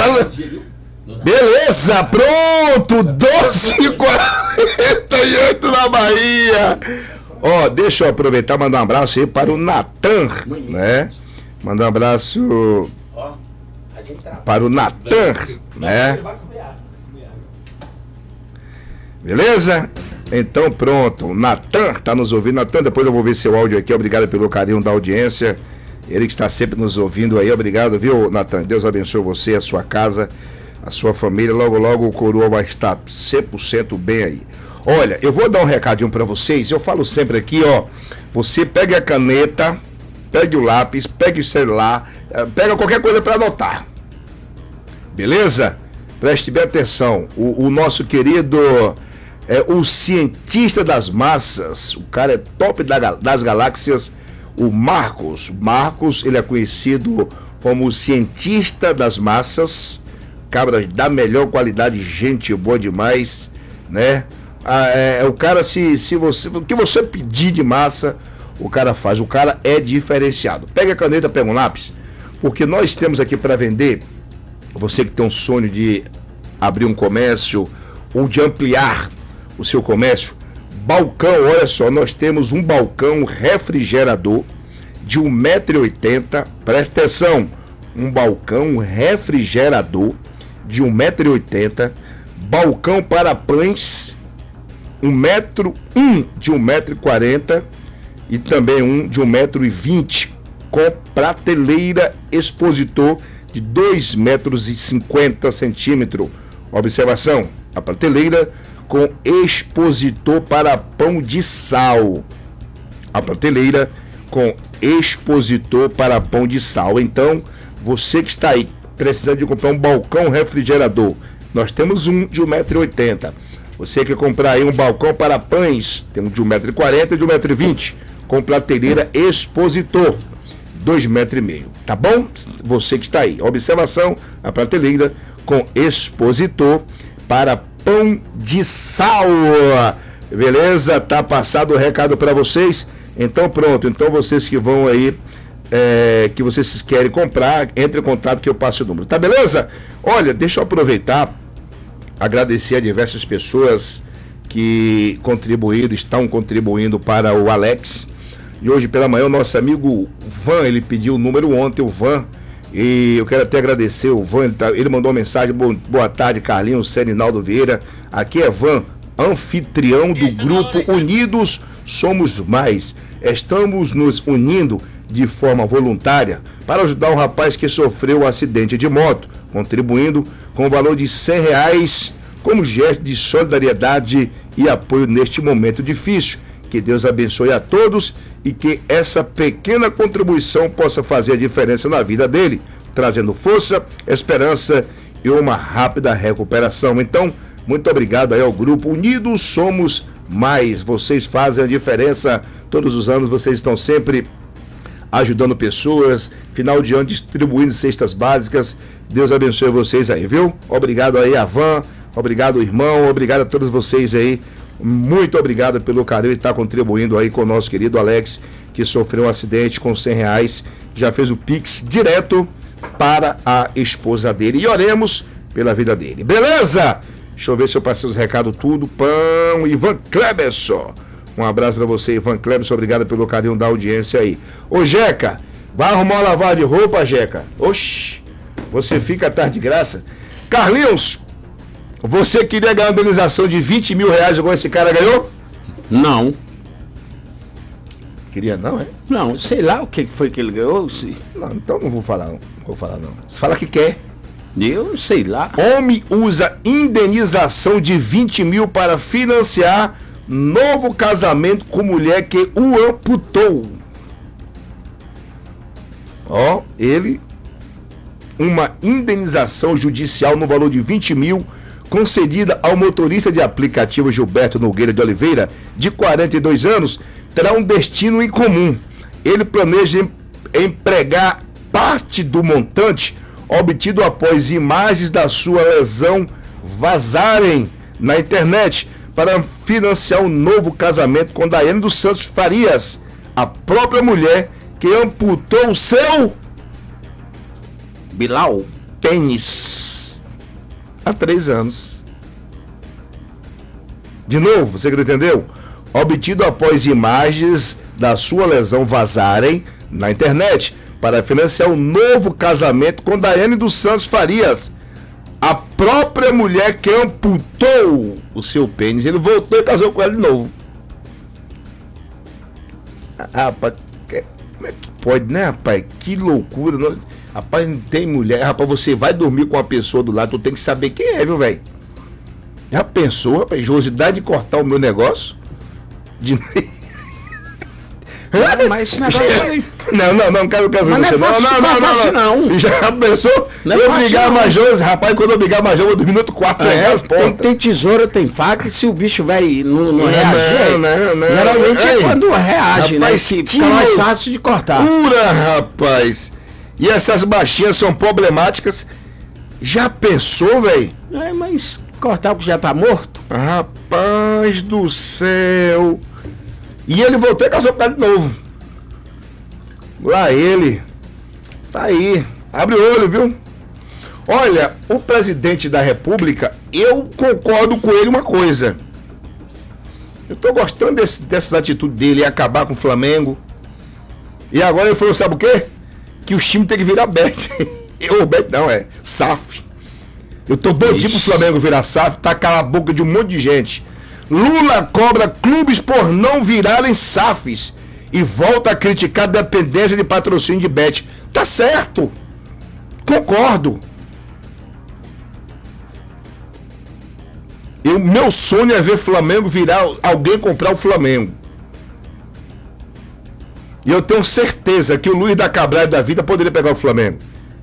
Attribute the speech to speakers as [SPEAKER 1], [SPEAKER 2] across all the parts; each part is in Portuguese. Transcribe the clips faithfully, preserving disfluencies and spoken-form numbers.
[SPEAKER 1] Fala. Beleza, pronto, doze e quarenta e oito na Bahia. Ó, deixa eu aproveitar e mandar um abraço aí para o Natan, né? Mandar um abraço para o Natan, né? Beleza? Então pronto, o Natan tá nos ouvindo. Natan, depois eu vou ver seu áudio aqui. Obrigado pelo carinho da audiência. Ele que está sempre nos ouvindo aí. Obrigado, viu, Natan? Deus abençoe você, a sua casa, a sua família. Logo, logo o Coroa vai estar cem por cento bem aí. Olha, eu vou dar um recadinho para vocês. Eu falo sempre aqui, ó. Você pegue a caneta, pegue o lápis, pegue o celular, pega qualquer coisa para anotar. Beleza? Preste bem atenção. O, o nosso querido, é, o cientista das massas, o cara é top da, das galáxias, o Marcos. Marcos, ele é conhecido como o cientista das massas, cabra da melhor qualidade, gente boa demais, né? Ah, é, o cara, se, se você, o que você pedir de massa, o cara faz. O cara é diferenciado. Pega a caneta, pega um lápis, porque nós temos aqui para vender. Você que tem um sonho de abrir um comércio ou de ampliar o seu comércio, balcão, olha só, nós temos um balcão refrigerador de um metro e oitenta, presta atenção, um balcão refrigerador de um metro e oitenta, balcão para pães, um metro, um de um metro e quarenta e também um de um metro e vinte, com prateleira expositor de dois metros e cinquenta centímetros. Observação, a prateleira com expositor para pão de sal. A prateleira com expositor para pão de sal. Então, você que está aí precisando de comprar um balcão refrigerador, nós temos um de um metro e oitenta. Você quer comprar aí um balcão para pães, temos de um metro e quarenta e de um metro e vinte, com prateleira expositor, dois metros e meio, tá bom? Você que está aí, observação, a prateleira com expositor para pão de sal. Beleza? Tá passado o recado para vocês. Então pronto, então vocês que vão aí, é, que vocês querem comprar, entre em contato que eu passo o número, tá beleza? Olha, deixa eu aproveitar, agradecer a diversas pessoas que contribuíram, estão contribuindo para o Alex. E hoje pela manhã o nosso amigo Van, ele pediu o número ontem, o Van, e eu quero até agradecer o Van, ele, tá, ele mandou uma mensagem: boa tarde, Carlinhos, Serinaldo Vieira, aqui é Van, anfitrião do grupo Unidos Somos Mais. Estamos nos unindo de forma voluntária para ajudar um rapaz que sofreu um acidente de moto, contribuindo com o valor de cem reais como gesto de solidariedade e apoio neste momento difícil. Que Deus abençoe a todos e que essa pequena contribuição possa fazer a diferença na vida dele, trazendo força, esperança e uma rápida recuperação. Então, muito obrigado aí ao grupo Unidos Somos Mais. Vocês fazem a diferença todos os anos, vocês estão sempre ajudando pessoas, final de ano distribuindo cestas básicas. Deus abençoe vocês aí, viu? Obrigado aí a Van, obrigado irmão, obrigado a todos vocês aí. Muito obrigado pelo carinho de estar contribuindo aí com o nosso querido Alex, que sofreu um acidente com cem reais, já fez o Pix direto para a esposa dele. E oremos pela vida dele, beleza? Deixa eu ver se eu passei os recados tudo. Pão, Ivan Kleberson. Um abraço para você, Ivan Kleberson, obrigado pelo carinho da audiência aí. Ô Jeca, vai arrumar uma lavagem de roupa, Jeca? Oxi, você fica tarde de graça. Carlinhos, você queria ganhar uma indenização de vinte mil reais igual esse cara ganhou?
[SPEAKER 2] Não.
[SPEAKER 1] Queria não, é?
[SPEAKER 2] Não, sei lá o que foi que ele ganhou. Se...
[SPEAKER 1] Não, então não vou falar, não vou falar não. Você fala que quer.
[SPEAKER 2] Eu sei lá.
[SPEAKER 1] Homem usa indenização de vinte mil para financiar novo casamento com mulher que o amputou. Ó, ele... Uma indenização judicial no valor de vinte mil concedida ao motorista de aplicativo Gilberto Nogueira de Oliveira, de quarenta e dois anos, terá um destino incomum. Ele planeja empregar parte do montante obtido após imagens da sua lesão vazarem na internet para financiar um novo casamento com Daiane dos Santos Farias, a própria mulher que amputou o seu
[SPEAKER 2] Bilal
[SPEAKER 1] pênis. há três anos. De novo, você que não entendeu? Obtido após imagens da sua lesão vazarem na internet para financiar um novo casamento com Daiane dos Santos Farias. A própria mulher que amputou o seu pênis, ele voltou e casou com ela de novo. Ah, rapaz, como é que pode, né, rapaz? Que loucura. Não? Rapaz, não tem mulher. Rapaz, você vai dormir com uma pessoa do lado, tu tem que saber quem é, viu, velho? Já pensou, rapaz, josidade de cortar o meu negócio? De...
[SPEAKER 2] Não, mas esse negócio aí...
[SPEAKER 1] Não, não, não, quero, quero
[SPEAKER 2] mas
[SPEAKER 1] ver
[SPEAKER 2] não
[SPEAKER 1] você.
[SPEAKER 2] É
[SPEAKER 1] Não, não, não, não, não. Já pensou?
[SPEAKER 2] Não é
[SPEAKER 1] eu
[SPEAKER 2] fácil,
[SPEAKER 1] brigar
[SPEAKER 2] não.
[SPEAKER 1] mais Josi, rapaz, quando eu brigar mais Josi, eu vou dormir no outro quarto.
[SPEAKER 2] Ah, é,
[SPEAKER 1] as
[SPEAKER 2] tem,
[SPEAKER 1] portas.
[SPEAKER 2] tem tesoura, tem faca, e se o bicho vai não, não
[SPEAKER 1] Não,
[SPEAKER 2] reagir,
[SPEAKER 1] não, não, não.
[SPEAKER 2] geralmente
[SPEAKER 1] Ei,
[SPEAKER 2] é quando reage,
[SPEAKER 1] rapaz,
[SPEAKER 2] né? Se
[SPEAKER 1] que
[SPEAKER 2] fica mais fácil de cortar.
[SPEAKER 1] Ura, rapaz. E essas baixinhas são problemáticas. Já pensou, velho?
[SPEAKER 2] É, mas cortar o que já tá morto?
[SPEAKER 1] Rapaz do céu. E ele voltou a casar com ela de novo. Lá ele. Tá aí. Abre o olho, viu? Olha, o presidente da República, eu concordo com ele uma coisa. Eu tô gostando desse, dessas atitudes dele em acabar com o Flamengo. E agora ele falou, sabe o quê? Que os times tem que virar bet. Eu, bet não, é S A F. Eu tô doidinho pro Flamengo virar S A F, tacar a boca de um monte de gente. Lula cobra clubes por não virarem S A Fs e volta a criticar a dependência de patrocínio de bet. Tá certo. Concordo. Eu, meu sonho é ver Flamengo virar, alguém comprar o Flamengo. E eu tenho certeza que o Luiz da Cabral da vida poderia pegar o Flamengo.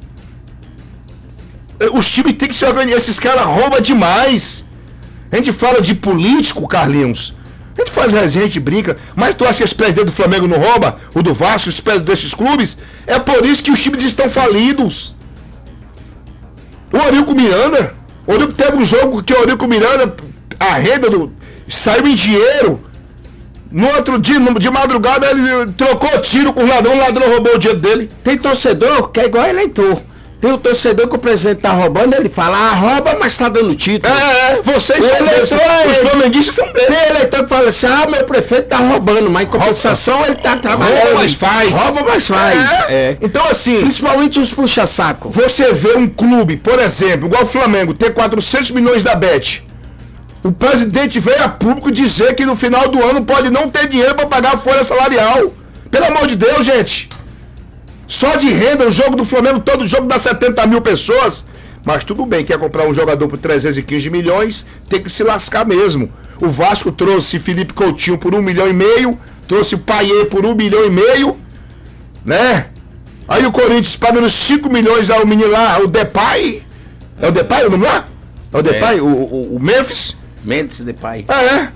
[SPEAKER 1] Os times têm que se organizar. Esses caras roubam demais. A gente fala de político, Carlinhos. A gente faz resenha, a gente brinca. Mas tu acha que esse presidente do Flamengo não rouba? O do Vasco, os presidentes desses clubes? É por isso que os times estão falidos. O Eurico Miranda. O Eurico teve um jogo que o Eurico Miranda, a renda do, saiu em dinheiro. No outro dia, de madrugada, ele trocou tiro com o ladrão, o ladrão roubou o dinheiro dele.
[SPEAKER 2] Tem torcedor que é igual eleitor. Tem o torcedor que o presidente tá roubando, ele fala, ah, rouba, mas tá dando título.
[SPEAKER 1] É, é, vocês
[SPEAKER 2] o
[SPEAKER 1] são
[SPEAKER 2] eleitor,
[SPEAKER 1] desses,
[SPEAKER 2] é,
[SPEAKER 1] os flamenguistas são desses.
[SPEAKER 2] Tem eleitor que fala assim, ah, meu prefeito tá roubando, mas em compensação ele tá trabalhando.
[SPEAKER 1] Rouba, mas faz.
[SPEAKER 2] Rouba, mas faz.
[SPEAKER 1] É.
[SPEAKER 2] É.
[SPEAKER 1] Então assim,
[SPEAKER 2] principalmente os puxa-saco.
[SPEAKER 1] Você vê um clube, por exemplo, igual o Flamengo, ter quatrocentos milhões da Bet. O presidente veio a público dizer que no final do ano pode não ter dinheiro para pagar a folha salarial. Pelo amor de Deus, gente. Só de renda, o jogo do Flamengo, todo jogo dá setenta mil pessoas. Mas tudo bem, quer comprar um jogador por trezentos e quinze milhões, tem que se lascar mesmo. O Vasco trouxe Felipe Coutinho por um milhão e meio, trouxe o Payet por um milhão e meio, né? Aí o Corinthians pagando cinco milhões ao menino lá, o Depay. É o Depay o nome lá? É o Depay, é. o, o, o Memphis?
[SPEAKER 2] Mendes Depay.
[SPEAKER 1] É.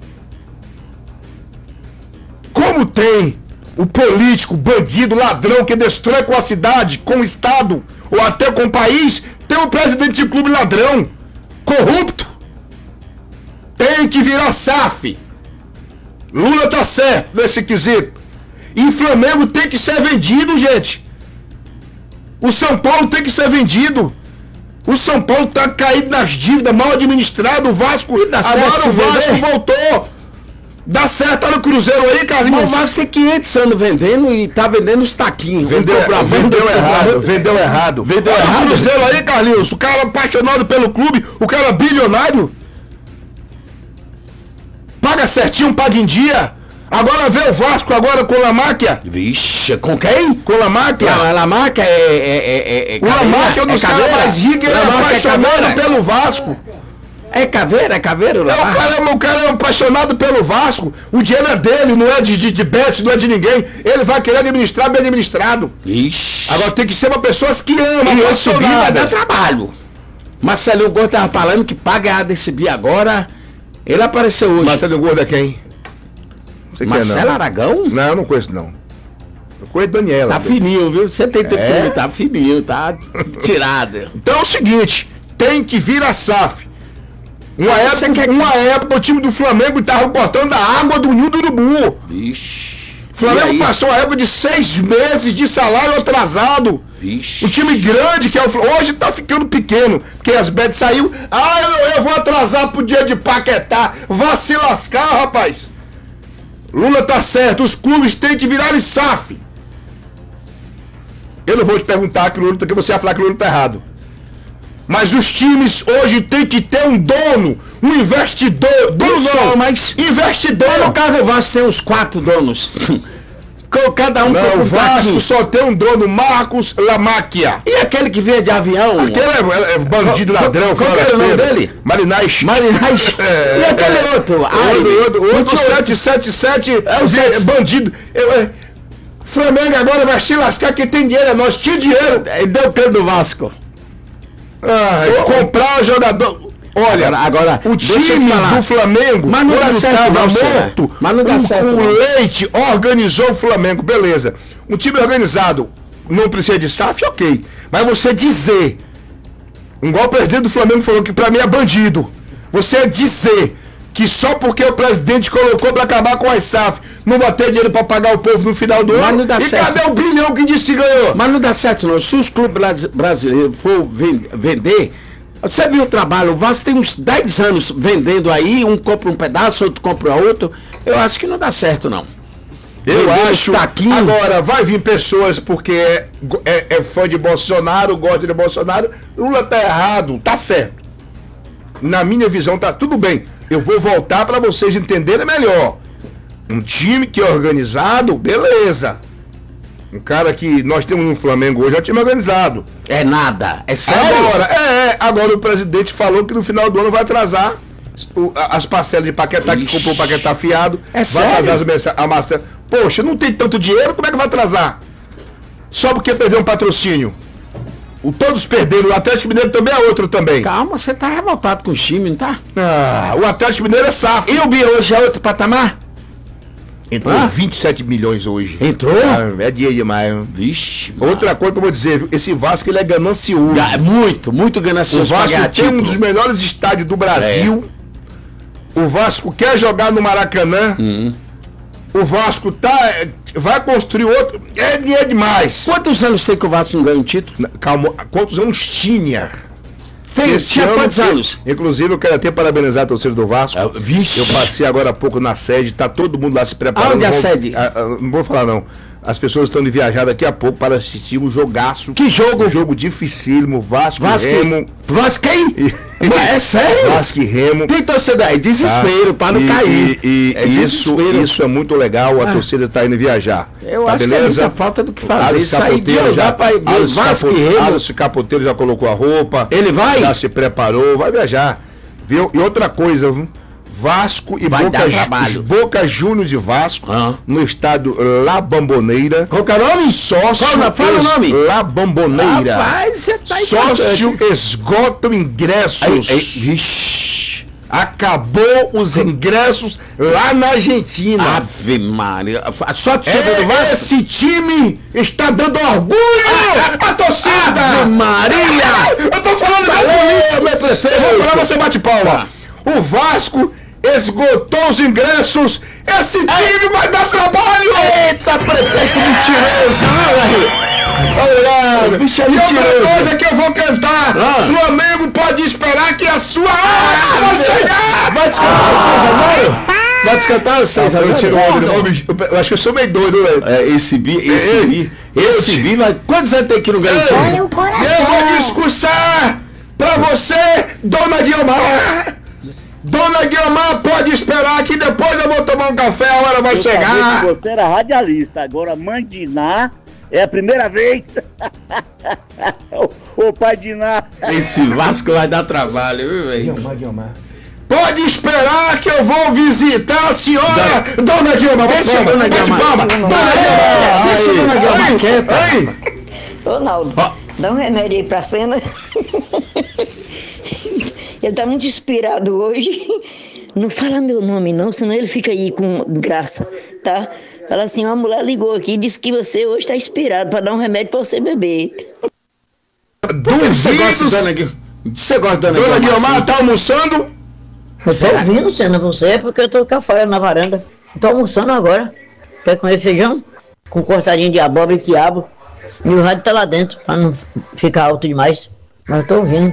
[SPEAKER 1] Como tem o político, bandido, ladrão que destrói com a cidade, com o estado ou até com o país, tem o presidente de clube ladrão, corrupto. Tem que virar S A F. Lula tá certo nesse quesito. E Flamengo tem que ser vendido, gente. O São Paulo tem que ser vendido. O São Paulo tá caído nas dívidas, mal administrado. O Vasco,
[SPEAKER 2] dá
[SPEAKER 1] agora
[SPEAKER 2] certo
[SPEAKER 1] o Vasco
[SPEAKER 2] vender.
[SPEAKER 1] voltou. Dá certo, olha o Cruzeiro aí, Carlinhos.
[SPEAKER 2] Mas o Vasco tem quinhentos anos vendendo e tá vendendo os taquinhos.
[SPEAKER 1] Vendeu,
[SPEAKER 2] pra
[SPEAKER 1] vendeu errado, vendeu errado. Vendeu olha errado. O Cruzeiro aí, Carlinhos. O cara apaixonado pelo clube, o cara bilionário. Paga certinho, paga em dia. Agora vê o Vasco agora com o Lamáquia.
[SPEAKER 2] Vixe, com quem?
[SPEAKER 1] Com o Lamáquia.
[SPEAKER 2] A Lamáquia é, é, é, é
[SPEAKER 1] o Lamáquia é um dos
[SPEAKER 2] é
[SPEAKER 1] caras mais ricos, ele é apaixonado
[SPEAKER 2] é
[SPEAKER 1] pelo Vasco.
[SPEAKER 2] É caveira, é caveira o
[SPEAKER 1] é, o, cara, o cara é apaixonado pelo Vasco. O dinheiro é dele, não é de, de, de bet, não é de ninguém. Ele vai querer administrar bem administrado.
[SPEAKER 2] Ixi.
[SPEAKER 1] Agora tem que ser uma pessoa que ama,
[SPEAKER 2] e esse bi vai dar trabalho. Marcelinho Gordo tava falando que paga desse bi agora. Ele apareceu hoje.
[SPEAKER 1] Marcelinho Gordo é quem?
[SPEAKER 2] Marcelo Aragão?
[SPEAKER 1] Não, eu não conheço não. Eu conheço Daniela.
[SPEAKER 2] Tá fininho, viu? Você tem tempo é? Tá fininho, tá tirado.
[SPEAKER 1] Então é o seguinte, tem que vir a S A F. Uma, ah, época, quer... uma época o time do Flamengo tava botando a água do Ninho do Urubu.
[SPEAKER 2] Vixe.
[SPEAKER 1] Flamengo passou a época de seis meses de salário atrasado.
[SPEAKER 2] Vixe.
[SPEAKER 1] Um time grande que é o Flamengo. Hoje tá ficando pequeno, porque as bet saiu. Ah, eu, eu vou atrasar pro dia de Paquetá. Vá se lascar, rapaz. Lula tá certo, os clubes têm que virar S A F. Eu não vou te perguntar que o Lula, que você vai falar que o Lula tá errado. Mas os times hoje tem que ter um dono, um investidor, dono
[SPEAKER 2] Só, mas
[SPEAKER 1] investidor.
[SPEAKER 2] Mas no caso do Vasco tem uns quatro donos. Cada um
[SPEAKER 1] Não,
[SPEAKER 2] com
[SPEAKER 1] o
[SPEAKER 2] um
[SPEAKER 1] Vasco
[SPEAKER 2] taquinho.
[SPEAKER 1] só tem um dono, Marcos Lamáquia.
[SPEAKER 2] E aquele que veio de avião?
[SPEAKER 1] Aquele é, é bandido,
[SPEAKER 2] Qual-
[SPEAKER 1] ladrão,
[SPEAKER 2] qual que era o nome dele?
[SPEAKER 1] Marinais.
[SPEAKER 2] Marinais.
[SPEAKER 1] É,
[SPEAKER 2] e aquele
[SPEAKER 1] é.
[SPEAKER 2] outro?
[SPEAKER 1] O
[SPEAKER 2] Ai,
[SPEAKER 1] outro, outro,
[SPEAKER 2] o
[SPEAKER 1] outro sete sete sete é o
[SPEAKER 2] sete-
[SPEAKER 1] bandido. Eu, é, Flamengo agora vai se lascar, quem tem dinheiro é nós. Tinha dinheiro.
[SPEAKER 2] Ele deu o pelo do Vasco.
[SPEAKER 1] Ai, comprar o jogador. Olha,
[SPEAKER 2] Agora- agora,
[SPEAKER 1] o
[SPEAKER 2] deixa eu
[SPEAKER 1] time
[SPEAKER 2] falar.
[SPEAKER 1] do Flamengo,
[SPEAKER 2] Mas não dá
[SPEAKER 1] quando
[SPEAKER 2] certo
[SPEAKER 1] tava
[SPEAKER 2] não, Senna.
[SPEAKER 1] morto,
[SPEAKER 2] Mas não dá
[SPEAKER 1] o,
[SPEAKER 2] certo
[SPEAKER 1] o
[SPEAKER 2] não.
[SPEAKER 1] Leite organizou o Flamengo, beleza. Um time organizado não precisa de S A F, ok. Mas você dizer, igual o presidente do Flamengo falou que pra mim é bandido, você dizer que só porque o presidente colocou pra acabar com a S A F não vai ter dinheiro pra pagar o povo no final do
[SPEAKER 2] Mas
[SPEAKER 1] ano,
[SPEAKER 2] não dá
[SPEAKER 1] e
[SPEAKER 2] certo.
[SPEAKER 1] cadê o bilhão que disse que ganhou?
[SPEAKER 2] Mas não dá certo não. Se os clubes brasi- brasileiros for ven- vender, você viu o trabalho, o Vasco tem uns dez anos vendendo aí, um compra um pedaço, outro compra outro. Eu acho que não dá certo não.
[SPEAKER 1] Eu
[SPEAKER 2] Vendendo
[SPEAKER 1] acho.
[SPEAKER 2] taquinho.
[SPEAKER 1] Agora, vai vir pessoas porque é, é, é fã de Bolsonaro, gosta de Bolsonaro. Lula tá errado, tá certo. Na minha visão, tá tudo bem. Eu vou voltar para vocês entenderem melhor. Um time que é organizado, beleza. Um cara que nós temos no Flamengo hoje é um time organizado.
[SPEAKER 2] É nada, é sério.
[SPEAKER 1] Agora, é, é, agora o presidente falou que no final do ano vai atrasar o- a- as parcelas de Paquetá, que
[SPEAKER 2] Ixi.
[SPEAKER 1] comprou o Paquetá fiado.
[SPEAKER 2] É
[SPEAKER 1] vai
[SPEAKER 2] sério?
[SPEAKER 1] atrasar as mensa- a massa. Poxa, não tem tanto dinheiro, como é que vai atrasar? Só porque perdeu um patrocínio. O todos perderam, o Atlético Mineiro também é outro também.
[SPEAKER 2] Calma, você tá revoltado com o time, não tá?
[SPEAKER 1] Ah, o Atlético Mineiro é safo.
[SPEAKER 2] E o Bia hoje é outro patamar?
[SPEAKER 1] Entrou
[SPEAKER 2] Ah?
[SPEAKER 1] vinte e sete milhões hoje.
[SPEAKER 2] Entrou?
[SPEAKER 1] Ah, é dinheiro demais.
[SPEAKER 2] Vixe.
[SPEAKER 1] Outra coisa que eu vou dizer, viu? Esse Vasco ele é ganancioso.
[SPEAKER 2] Ga- Muito, muito
[SPEAKER 1] O
[SPEAKER 2] ganancioso pra
[SPEAKER 1] Vasco
[SPEAKER 2] ganhar
[SPEAKER 1] tem um
[SPEAKER 2] título.
[SPEAKER 1] dos melhores estádios do Brasil. O Vasco quer jogar no Maracanã.
[SPEAKER 2] Hum.
[SPEAKER 1] O Vasco tá, vai construir outro. É dinheiro demais.
[SPEAKER 2] Quantos anos tem que o Vasco não ganha um título?
[SPEAKER 1] Calma, quantos anos tinha?
[SPEAKER 2] Tem,
[SPEAKER 1] Esse
[SPEAKER 2] tinha
[SPEAKER 1] ano
[SPEAKER 2] quantos
[SPEAKER 1] tem-
[SPEAKER 2] anos?
[SPEAKER 1] Inclusive, eu quero até parabenizar a torcida do Vasco.
[SPEAKER 2] Ah, vixe.
[SPEAKER 1] Eu passei agora há pouco na sede, tá todo mundo lá se preparando.
[SPEAKER 2] Aonde é a
[SPEAKER 1] Vou-
[SPEAKER 2] sede?
[SPEAKER 1] Ah, ah, não vou falar não. As pessoas estão de viajar daqui a pouco para assistir um jogaço.
[SPEAKER 2] Que jogo?
[SPEAKER 1] Um jogo dificílimo, Vasco,
[SPEAKER 2] Vasco.
[SPEAKER 1] e Remo.
[SPEAKER 2] Vasco quem? Mas é sério?
[SPEAKER 1] Vasco e Remo.
[SPEAKER 2] Tem torcedor aí, desespero,
[SPEAKER 1] Tá?
[SPEAKER 2] pra não
[SPEAKER 1] E-
[SPEAKER 2] cair.
[SPEAKER 1] E, e
[SPEAKER 2] É
[SPEAKER 1] isso,
[SPEAKER 2] desespero.
[SPEAKER 1] isso é muito legal, a
[SPEAKER 2] Ah.
[SPEAKER 1] torcida tá indo viajar.
[SPEAKER 2] Eu
[SPEAKER 1] tá
[SPEAKER 2] acho que
[SPEAKER 1] beleza?
[SPEAKER 2] é muita falta do que fazer.
[SPEAKER 1] Alisson
[SPEAKER 2] Isso aí de
[SPEAKER 1] Capoteiro
[SPEAKER 2] olhar pra ver
[SPEAKER 1] Alisson
[SPEAKER 2] Vasco e
[SPEAKER 1] Capo-
[SPEAKER 2] Remo.
[SPEAKER 1] Alisson Capoteiro já colocou a roupa.
[SPEAKER 2] Ele vai?
[SPEAKER 1] Já se preparou, vai viajar. Viu? E outra coisa, viu? Vasco e
[SPEAKER 2] Vai
[SPEAKER 1] Boca,
[SPEAKER 2] dar
[SPEAKER 1] Ju-
[SPEAKER 2] trabalho.
[SPEAKER 1] os Boca Juniors de Vasco,
[SPEAKER 2] Ah.
[SPEAKER 1] no estádio La Bamboneira.
[SPEAKER 2] Qual que é o nome?
[SPEAKER 1] Sócio
[SPEAKER 2] Fala- fala o
[SPEAKER 1] es-
[SPEAKER 2] nome.
[SPEAKER 1] La Bamboneira.
[SPEAKER 2] Rapaz, você tá
[SPEAKER 1] Sócio
[SPEAKER 2] importante.
[SPEAKER 1] esgota ingressos.
[SPEAKER 2] Aí, aí, vixe.
[SPEAKER 1] Acabou os ingressos lá na Argentina.
[SPEAKER 2] Ave Maria. Só
[SPEAKER 1] É,
[SPEAKER 2] torcedor do Vasco?
[SPEAKER 1] esse time está dando orgulho à torcida!
[SPEAKER 2] Ave Maria!
[SPEAKER 1] Eu tô falando
[SPEAKER 2] Valeu,
[SPEAKER 1] bonito,
[SPEAKER 2] meu prefeito!
[SPEAKER 1] Eu vou falar, você bate palma. O Vasco esgotou os ingressos. Esse time vai dar trabalho!
[SPEAKER 2] Eita, prefeito mentiroso!
[SPEAKER 1] Obrigado.
[SPEAKER 2] Bicho é
[SPEAKER 1] E outra
[SPEAKER 2] mentiroso.
[SPEAKER 1] coisa que eu vou cantar:
[SPEAKER 2] Ah.
[SPEAKER 1] Flamengo pode esperar que a sua hora vai chegar!
[SPEAKER 2] Vai descantar o seis a zero? Vai descantar o seis a
[SPEAKER 1] Eu
[SPEAKER 2] zero?
[SPEAKER 1] tiro onda, eu- eu acho que eu sou meio doido, velho.
[SPEAKER 2] É, esse bi, esse
[SPEAKER 1] Ei,
[SPEAKER 2] bi,
[SPEAKER 1] eu
[SPEAKER 2] esse
[SPEAKER 1] te-
[SPEAKER 2] bi vai... Quantos anos tem que não ganha o time?
[SPEAKER 3] Olha o coração.
[SPEAKER 1] Eu vou discursar pra você, Dona Guiomar. Dona Guiomar pode esperar que depois eu vou tomar um café, a hora vai
[SPEAKER 4] Eu sabia
[SPEAKER 1] chegar.
[SPEAKER 4] que você era radialista, agora mãe de Iná é a primeira vez. o, o pai de Iná.
[SPEAKER 2] Esse Vasco vai dar trabalho, viu, velho?
[SPEAKER 1] Guiomar, Guiomar. Pode esperar que eu vou visitar a senhora, Dona Guiomar.
[SPEAKER 2] Deixa
[SPEAKER 1] Bate
[SPEAKER 2] a Dona
[SPEAKER 1] palma,
[SPEAKER 2] Guiomar.
[SPEAKER 1] bate palma.
[SPEAKER 2] Dona
[SPEAKER 1] Dona
[SPEAKER 2] Guiomar,
[SPEAKER 1] Guiomar.
[SPEAKER 2] deixa a Dona
[SPEAKER 1] Aí,
[SPEAKER 2] Guiomar
[SPEAKER 1] aí,
[SPEAKER 2] quieta.
[SPEAKER 1] aí.
[SPEAKER 3] Ronaldo,
[SPEAKER 2] Ó.
[SPEAKER 3] dá um remédio aí pra cena. Ele tá muito inspirado hoje. Não fala meu nome não, senão ele fica aí com graça, tá? Fala assim, uma mulher ligou aqui e disse que você hoje tá inspirado pra dar um remédio pra você beber.
[SPEAKER 2] Você gosta de
[SPEAKER 1] Duvido.
[SPEAKER 2] Dona Guiomar? Você gosta de Dona
[SPEAKER 1] Dona
[SPEAKER 2] Guiomar?
[SPEAKER 1] Guiomar tá almoçando?
[SPEAKER 3] Eu tô ouvindo, Cena, você, porque eu tô cá fora na varanda. Tô almoçando agora. Quer comer feijão? Com cortadinho de abóbora e quiabo. E o rádio tá lá dentro, pra não ficar alto demais. Mas eu tô ouvindo.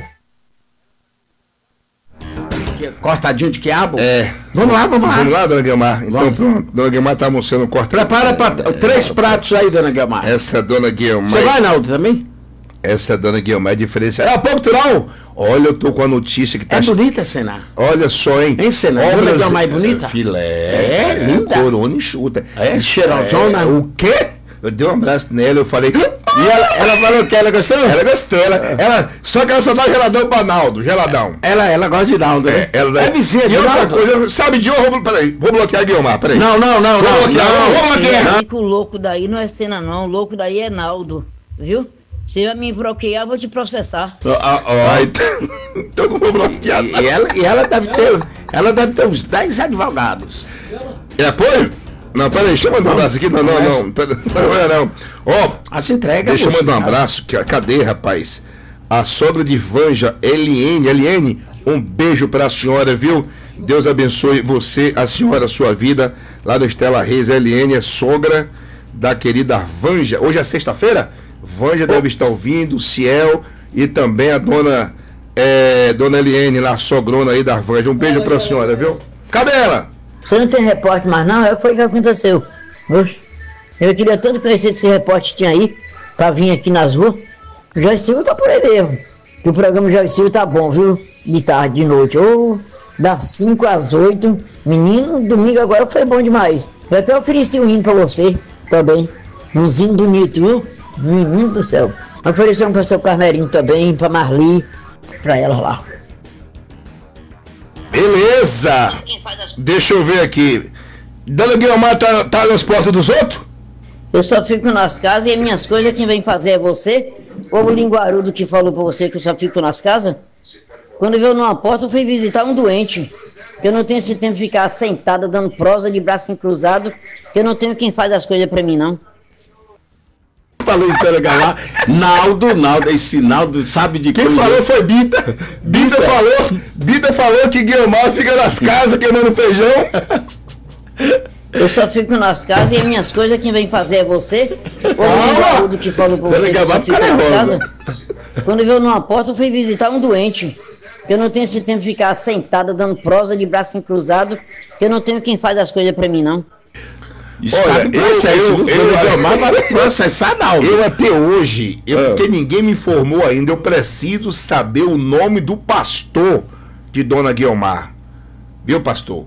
[SPEAKER 2] Cortadinho de quiabo?
[SPEAKER 1] É.
[SPEAKER 2] Vamos lá, vamos lá.
[SPEAKER 1] Vamos lá, dona Guilmar. Então
[SPEAKER 2] Vamos.
[SPEAKER 1] pronto. Dona Guilmar tá almoçando cortado.
[SPEAKER 2] Prepara pra, três pratos aí, dona Guilmar.
[SPEAKER 1] Essa dona Guilmar.
[SPEAKER 2] Você vai, Naldo, também?
[SPEAKER 1] Essa dona Guilmar é diferenciada. É a pouco não. Olha, eu tô com a notícia que tá.
[SPEAKER 2] É bonita, Sena.
[SPEAKER 1] Olha só, hein?
[SPEAKER 2] Hein, Sena? Dona Guilmar é bonita?
[SPEAKER 1] Filé.
[SPEAKER 2] É, linda.
[SPEAKER 1] Corona enxuta.
[SPEAKER 2] É, cheirosona.
[SPEAKER 1] É, o quê? Eu dei um abraço nela, eu falei.
[SPEAKER 2] E ela, ela falou que ela gostou?
[SPEAKER 1] Ela gostou, ela, ela, só que ela só dá geladão pra Naldo, geladão.
[SPEAKER 2] Ela, ela gosta de Naldo, né?
[SPEAKER 1] É, ela
[SPEAKER 2] é vizinha de
[SPEAKER 1] E outra
[SPEAKER 2] Naldo?
[SPEAKER 1] coisa, sabe de onde? Peraí, vou bloquear a Guilmar, peraí.
[SPEAKER 2] Não, não, não,
[SPEAKER 1] Vou
[SPEAKER 2] não.
[SPEAKER 1] bloquear,
[SPEAKER 2] não,
[SPEAKER 1] vou bloquear.
[SPEAKER 3] O louco daí não é Sena não, o louco daí é Naldo, viu? Se vai me bloquear, eu vou te processar.
[SPEAKER 1] Ah, ah, então, então não vou bloquear.
[SPEAKER 2] E ela, e ela deve ter, ela deve ter uns dez advogados.
[SPEAKER 1] É apoio? Não, peraí, deixa eu mandar um abraço aqui. Não, não, não. Pera, não é não. Ó,
[SPEAKER 2] As entregas.
[SPEAKER 1] deixa eu mandar um abraço. Que, cadê, rapaz? A sogra de Vanja, Eliene. Eliene, um beijo pra senhora, viu? Deus abençoe você, a senhora, a sua vida. Lá no Estela Reis, Eliene é sogra da querida Vanja. Hoje é sexta-feira? Vanja deve estar ouvindo, Ciel e também a dona, é, dona Eliene, lá, sogrona aí da Vanja. Um beijo pra senhora, viu? Cadê ela?
[SPEAKER 3] Você não tem repórter mais não? É o que foi que aconteceu. Oxe, eu queria tanto conhecer esse repórter que tinha aí, pra vir aqui nas ruas. O Jorge Silva tá por aí mesmo. Que o programa Jorge Silva tá bom, viu? De tarde, de noite. Ou das cinco às oito. Menino, domingo agora foi bom demais. Eu até ofereci um hino pra você também. Um hino bonito, viu? Menino do céu. Ofereci um pra seu Carmerinho também, pra Marli, pra ela lá.
[SPEAKER 1] Beleza! Deixa eu ver aqui. Dona Guilmar tá, tá nas portas dos outros?
[SPEAKER 3] Eu só fico nas casas e as minhas coisas quem vem fazer é você. O povo linguarudo que falou pra você que eu só fico nas casas. Quando veio numa porta eu fui visitar um doente. Que eu não tenho esse tempo de ficar sentada dando prosa de braço cruzado. Que eu não tenho quem faz as coisas pra mim não.
[SPEAKER 2] Falou isso, lá. Naldo, Naldo, esse Naldo sabe de
[SPEAKER 1] Quem
[SPEAKER 2] coisa.
[SPEAKER 1] falou foi Bita. Bita falou, Bita falou que Guilmar fica nas casas queimando feijão.
[SPEAKER 3] Eu só fico nas casas e as minhas coisas quem vem fazer é você. O linguarudo que falou pra você que eu só fico nas casas. Quando veio numa porta eu fui visitar um doente. Que eu não tenho esse tempo de ficar sentada dando prosa de braço cruzado. Que eu não tenho quem faz as coisas pra mim não.
[SPEAKER 2] Olha, processo, eu, eu, eu, eu vai processar Naldo.
[SPEAKER 1] Eu até hoje, eu, é. porque ninguém me informou ainda, eu preciso saber o nome do pastor de Dona Guilmar. Viu, pastor?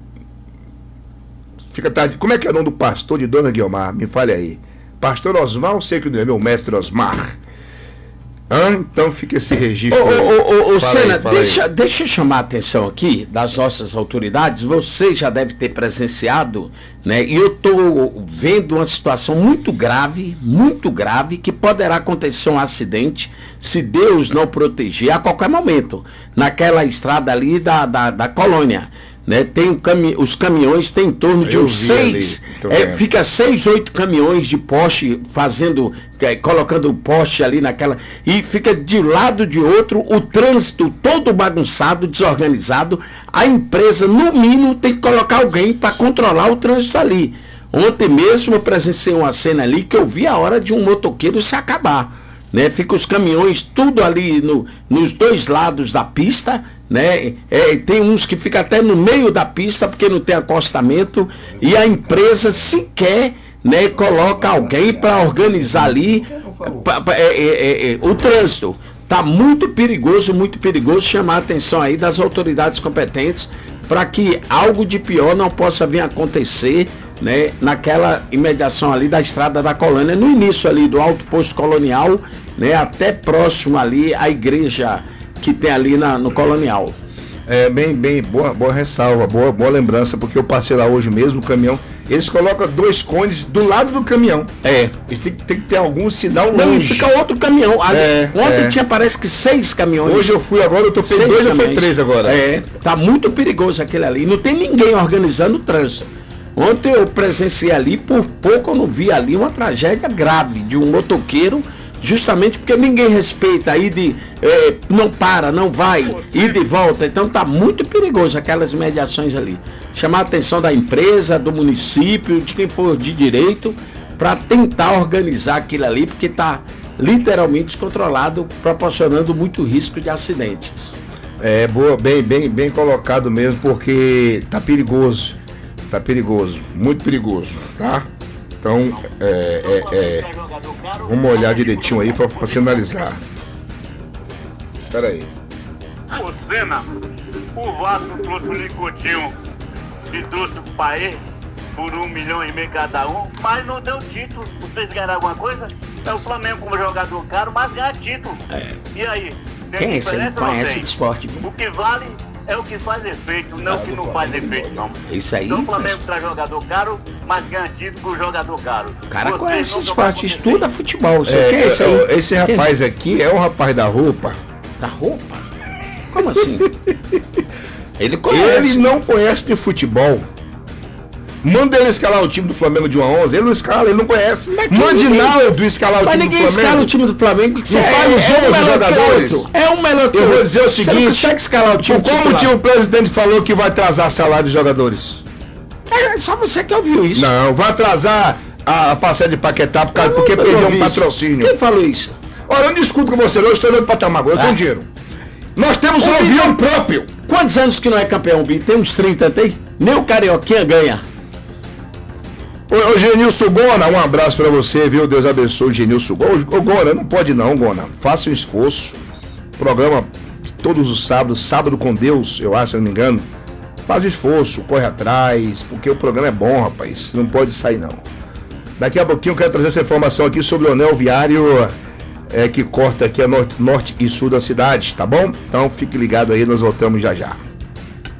[SPEAKER 1] Fica tarde. Como é que é o nome do pastor de Dona Guilmar? Me fale aí. Pastor Osmar, eu sei que não é meu mestre Osmar. Ah, então fica esse registro.
[SPEAKER 2] Ô, ô, ô, ô, Sena, deixa, deixa eu chamar a atenção aqui das nossas autoridades. Você já deve ter presenciado, né? E eu estou vendo uma situação muito grave, muito grave, que poderá acontecer um acidente se Deus não proteger a qualquer momento, naquela estrada ali da, da, da colônia. Né, tem um cami os caminhões tem em torno de uns seis, é, fica seis, oito caminhões de poste fazendo, é, colocando o poste ali naquela, e fica de lado de outro, o trânsito todo bagunçado, desorganizado. A empresa, no mínimo, tem que colocar alguém para controlar o trânsito ali. Ontem mesmo eu presenciei uma cena ali que eu vi a hora de um motoqueiro se acabar. Né, fica os caminhões tudo ali no, nos dois lados da pista, né? É, tem uns que ficam até no meio da pista porque não tem acostamento, e a empresa sequer, né, coloca alguém para organizar ali pra, pra, é, é, é, o trânsito. Tá muito perigoso, muito perigoso. Chamar a atenção aí das autoridades competentes para que algo de pior não possa vir a acontecer, né, naquela imediação ali da estrada da colônia, no início ali do Alto Posto Colonial, né, até próximo ali à igreja que tem ali na, no Colonial.
[SPEAKER 1] É, bem, bem, boa, boa ressalva, boa, boa lembrança, porque eu passei lá hoje mesmo, o caminhão, eles colocam dois cones do lado do caminhão. É. Eles tem, tem que ter algum sinal longe.
[SPEAKER 2] Não, fica outro caminhão. Ali,
[SPEAKER 1] é,
[SPEAKER 2] ontem
[SPEAKER 1] é.
[SPEAKER 2] tinha, parece que seis caminhões.
[SPEAKER 1] Hoje eu fui agora, eu tô pegando dois, eu fui três agora.
[SPEAKER 2] É, tá muito perigoso aquele ali. Não tem ninguém organizando o trânsito. Ontem eu presenciei ali, por pouco eu não vi ali uma tragédia grave de um motoqueiro Justamente porque ninguém respeita, aí de é, não para, não vai, ir de volta. Então tá muito perigoso aquelas mediações ali. Chamar a atenção da empresa, do município, de quem for de direito, para tentar organizar aquilo ali, porque tá literalmente descontrolado, proporcionando muito risco de acidentes.
[SPEAKER 1] É, boa, bem, bem, bem colocado mesmo, porque tá perigoso, tá perigoso, muito perigoso, tá? Então, é, é, é, vamos olhar direitinho aí para você analisar. Espera aí.
[SPEAKER 5] Ô, Senna, o Vasco trouxe o Nicotinho e trouxe o Paê por um milhão e meio cada um, mas não deu título. Vocês ganharam alguma coisa? É o Flamengo como jogador caro, mas ganha título.
[SPEAKER 2] É.
[SPEAKER 5] E aí? Tem
[SPEAKER 2] Quem é esse? Não conhece de esporte.
[SPEAKER 5] O que vale é o que faz efeito, não o que não faz efeito, não.
[SPEAKER 2] Isso aí.
[SPEAKER 5] Então o Flamengo traz jogador caro, mas ganha título com jogador caro.
[SPEAKER 2] O cara
[SPEAKER 5] Vocês
[SPEAKER 2] conhece
[SPEAKER 5] não
[SPEAKER 2] esporte,
[SPEAKER 5] jogam
[SPEAKER 2] estuda futebol. Você
[SPEAKER 1] É,
[SPEAKER 2] quer esse aí?
[SPEAKER 1] esse
[SPEAKER 2] Quem é
[SPEAKER 1] rapaz aqui é o rapaz da roupa.
[SPEAKER 2] Da roupa? Como assim? Ele conhece.
[SPEAKER 1] Ele não conhece de futebol. Manda ele escalar o time do Flamengo de um a onze. Ele não escala, ele não conhece.
[SPEAKER 2] Mas que
[SPEAKER 1] Mande
[SPEAKER 2] ninguém-
[SPEAKER 1] Naldo escalar o
[SPEAKER 2] Mas
[SPEAKER 1] time do
[SPEAKER 2] ninguém
[SPEAKER 1] Flamengo.
[SPEAKER 2] escala o time do Flamengo.
[SPEAKER 1] Não faz os
[SPEAKER 2] um
[SPEAKER 1] onze
[SPEAKER 2] melhor que
[SPEAKER 1] jogadores.
[SPEAKER 2] outro. É um melhor que
[SPEAKER 1] Eu vou
[SPEAKER 2] outro.
[SPEAKER 1] dizer o
[SPEAKER 2] Você não
[SPEAKER 1] seguinte,
[SPEAKER 2] consegue escalar o time
[SPEAKER 1] Por qual
[SPEAKER 2] titular.
[SPEAKER 1] motivo o presidente falou que vai atrasar salário dos jogadores?
[SPEAKER 2] É só você que ouviu isso.
[SPEAKER 1] Não, vai atrasar a, a parcela de Paquetá por causa,
[SPEAKER 2] Eu
[SPEAKER 1] porque
[SPEAKER 2] não
[SPEAKER 1] perdeu
[SPEAKER 2] ouvi
[SPEAKER 1] um
[SPEAKER 2] isso.
[SPEAKER 1] patrocínio.
[SPEAKER 2] Quem falou isso?
[SPEAKER 1] Olha, eu não discuto com você, não, eu estou olhando para patamar agora, eu tenho
[SPEAKER 2] Ah.
[SPEAKER 1] dinheiro. Nós temos um
[SPEAKER 2] Ô,
[SPEAKER 1] avião próprio.
[SPEAKER 2] Quantos anos que não é campeão, Bi? Tem uns trinta, tem? Nem o Carioquinha ganha.
[SPEAKER 1] Ô, ô Genilson Gona, um abraço pra você, viu? Deus abençoe o Genilson Gona. Ô, Gona, não pode não, Gona. Faça um esforço. Programa todos os sábados, sábado com Deus, eu acho, se não me engano. Faz um esforço, corre atrás, porque o programa é bom, rapaz. Não pode sair, não. Daqui a pouquinho eu quero trazer essa informação aqui sobre o anel viário é, que corta aqui a norte, norte e sul da cidade, tá bom? Então fique ligado aí, nós voltamos já já.